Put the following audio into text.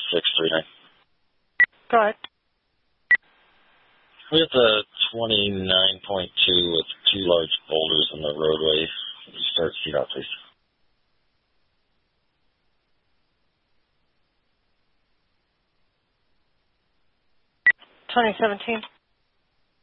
639. Go ahead. We have the 29.2 with two large boulders in the roadway. Start speed out, please. 2017.